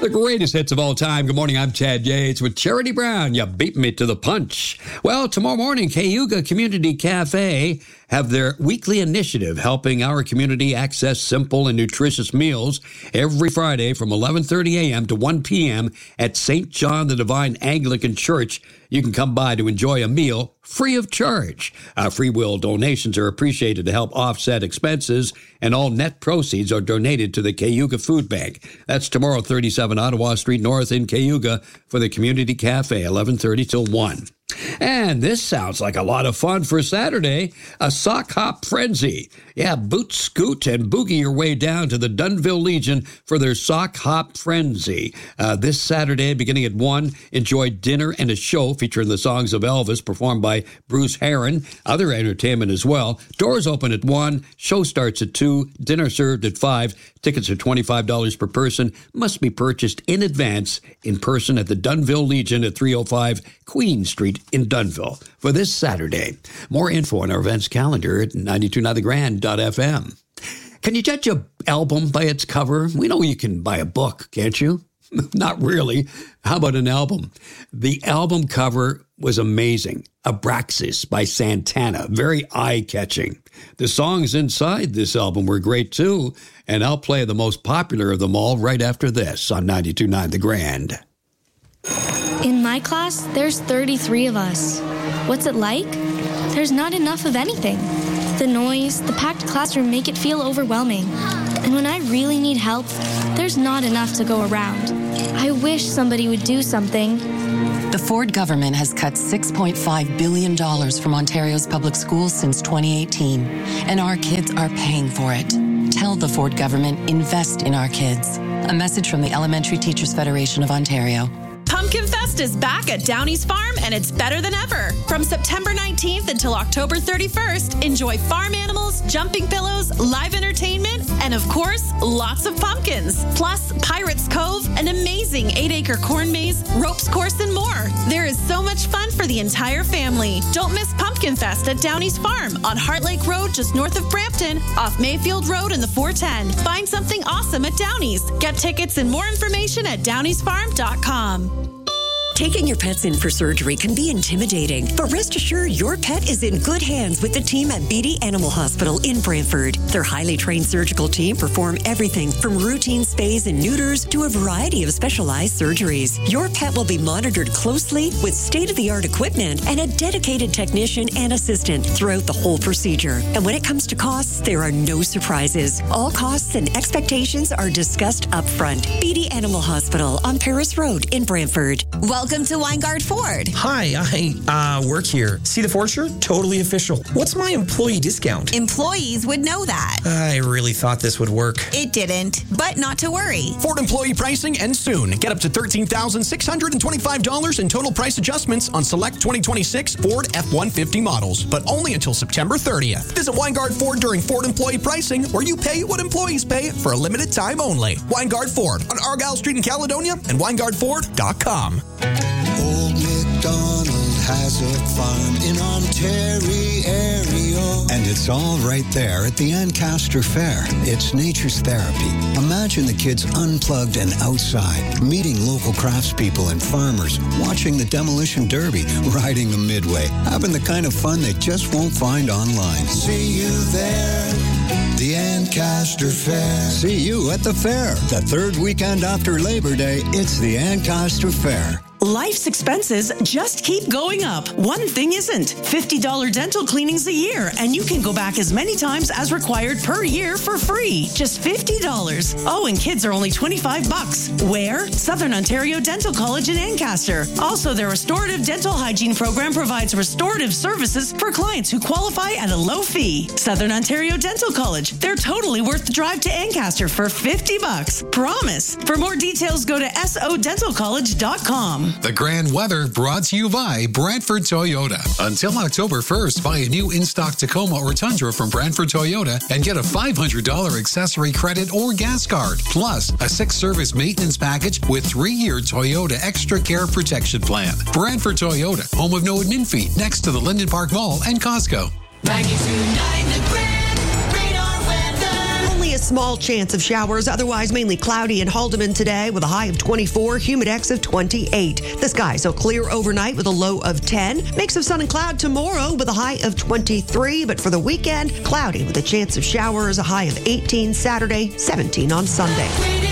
The greatest hits of all time. Good morning, I'm Chad Yates with Charity Brown. You beat me to the punch. Well, tomorrow morning, Cayuga Community Cafe have their weekly initiative helping our community access simple and nutritious meals every Friday from 11:30 a.m. to 1 p.m. at St. John the Divine Anglican Church. You can come by to enjoy a meal free of charge. Free will donations are appreciated to help offset expenses, and all net proceeds are donated to the Cayuga Food Bank. That's tomorrow, 37 Ottawa Street North in Cayuga for the Community Cafe, 11:30 till 1. And this sounds like a lot of fun for Saturday, a sock hop frenzy. Yeah, boot, scoot, and boogie your way down to the Dunnville Legion for their sock hop frenzy. This Saturday, beginning at 1, enjoy dinner and a show featuring the songs of Elvis performed by Bruce Herron. Other entertainment as well. Doors open at 1, show starts at 2, dinner served at 5. Tickets are $25 per person, must be purchased in advance in person at the Dunnville Legion at 305 Queen Street in Dunnville for this Saturday. More info on our events calendar at 929thegrand.fm. Can you judge an album by its cover? We know you can buy a book, can't you? Not really. How about an album? The album cover was amazing. Abraxas by Santana. Very eye-catching. The songs inside this album were great too, and I'll play the most popular of them all right after this on 92.9 The Grand. In my class, there's 33 of us. What's it like? There's not enough of anything. The noise, the packed classroom make it feel overwhelming. And when I really need help, there's not enough to go around. I wish somebody would do something. The Ford government has cut $6.5 billion from Ontario's public schools since 2018, and our kids are paying for it. Tell the Ford government, invest in our kids. A message from the Elementary Teachers Federation of Ontario. Pumpkin Fest is back at Downey's Farm, and it's better than ever. From September 19th until October 31st, enjoy farm animals, jumping pillows, live entertainment, and of course, lots of pumpkins. Plus, Pirates Cove, an amazing 8-acre corn maze, ropes course, and more. There is so much fun for the entire family. Don't miss Pumpkin Fest at Downey's Farm on Heart Lake Road, just north of Brampton, off Mayfield Road and the 410. Find something awesome at Downey's. Get tickets and more information at downeysfarm.com. Taking your pets in for surgery can be intimidating, but rest assured your pet is in good hands with the team at Beatty Animal Hospital in Brantford. Their highly trained surgical team perform everything from routine spays and neuters to a variety of specialized surgeries. Your pet will be monitored closely with state-of-the-art equipment and a dedicated technician and assistant throughout the whole procedure. And when it comes to costs, there are no surprises. All costs and expectations are discussed up front. Beatty Animal Hospital on Paris Road in Brantford. Welcome to Weingard Ford. Hi, I work here. See the Ford shirt? Totally official. What's my employee discount? Employees would know that. I really thought this would work. It didn't, but not to worry. Ford employee pricing ends soon. Get up to $13,625 in total price adjustments on select 2026 Ford F-150 models, but only until September 30th. Visit Weingard Ford during Ford employee pricing, where you pay what employees pay for a limited time only. Weingard Ford on Argyle Street in Caledonia and WeingardFord.com. Old MacDonald has a farm in Ontario. And it's all right there at the Ancaster Fair. It's nature's therapy. Imagine the kids unplugged and outside, meeting local craftspeople and farmers, watching the demolition derby, riding the midway, having the kind of fun they just won't find online. See you there. The Ancaster Fair. See you at the fair. The third weekend after Labor Day, it's the Ancaster Fair. Life's expenses just keep going up. One thing isn't. $50 dental cleanings a year, and you can go back as many times as required per year for free. Just $50. Oh, and kids are only $25. Where? Southern Ontario Dental College in Ancaster. Also, their restorative dental hygiene program provides restorative services for clients who qualify at a low fee. Southern Ontario Dental College. They're totally worth the drive to Ancaster for $50. Promise. For more details, go to sodentalcollege.com. The grand weather brought to you by Brantford Toyota. Until October 1st, buy a new in-stock Tacoma or Tundra from Brantford Toyota and get a $500 accessory credit or gas card. Plus, a 6-service maintenance package with 3-year Toyota Extra Care Protection Plan. Brantford Toyota, home of no admin fee, next to the Linden Park Mall and Costco. 92.9 The Grand. Radar weather. Only a small chance of showers, otherwise mainly cloudy in Haldeman today with a high of 24, humidex of 28. The skies will clear overnight with a low of 10. Mix of sun and cloud tomorrow with a high of 23, but for the weekend, cloudy with a chance of showers, a high of 18 Saturday, 17 on Sunday.